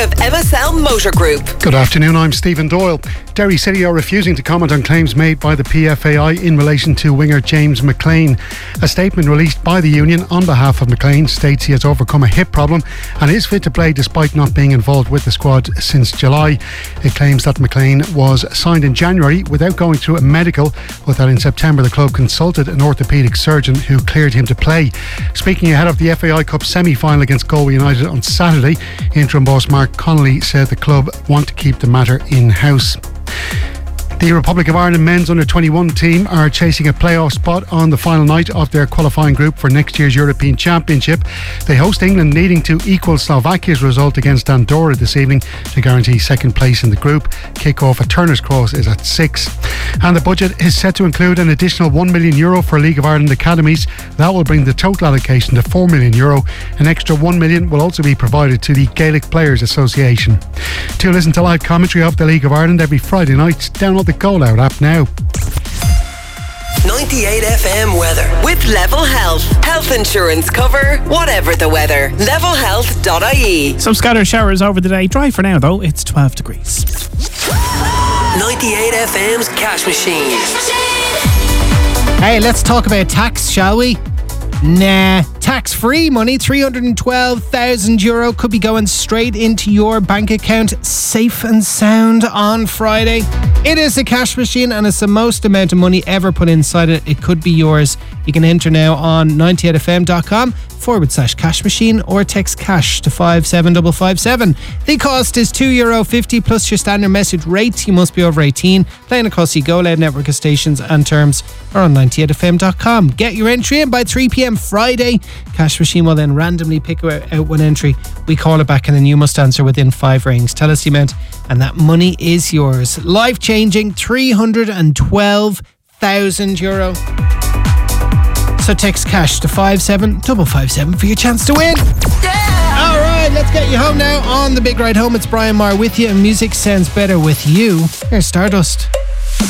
of MSL Motor Group. Good afternoon, I'm Stephen Doyle. Derry City are refusing to comment on claims made by the PFAI in relation to winger James McLean. A statement released by the union on behalf of McLean states he has overcome a hip problem and is fit to play despite not being involved with the squad since July. It claims that McLean was signed in January without going through a medical, but that in September the club consulted an orthopaedic surgeon who cleared him to play. Speaking ahead of the FAI Cup semi-final against Galway United on Saturday, interim boss Mark Connolly said the club want to keep the matter in-house. The Republic of Ireland men's under-21 team are chasing a playoff spot on the final night of their qualifying group for next year's European Championship. They host England, needing to equal Slovakia's result against Andorra this evening to guarantee second place in the group. Kick-off at Turner's Cross is at 6. And the budget is set to include an additional €1 million for League of Ireland academies. That will bring the total allocation to €4 million. An extra €1 million will also be provided to the Gaelic Players Association. To listen to live commentary of the League of Ireland every Friday night, download the Goal Out app now. 98 FM weather with Level Health. Health insurance cover, whatever the weather. Levelhealth.ie. Some scattered showers over the day. Dry for now though. It's 12 degrees. 98 FM's Cash Machine. Hey, let's talk about tax, shall we? Nah, tax-free money, €312,000 could be going straight into your bank account, safe and sound on Friday. It is a cash machine and it's the most amount of money ever put inside it. It could be yours. You can enter now on 98fm.com/cash machine or text cash to 57557. The cost is €2.50 plus your standard message rates. You must be over 18. Playing across the Go Loud network of stations, and terms are on 98fm.com. Get your entry in by 3 p.m. Friday. Cash machine will then randomly pick out one entry. We call it back and then you must answer within 5 rings. Tell us the amount and that money is yours. Life-changing, €312,000. So text cash to 57557 for your chance to win. Yeah! All right, let's get you home now on the Big Ride Home. It's Brian Maher with you, and music sounds better with you. Here's Stardust.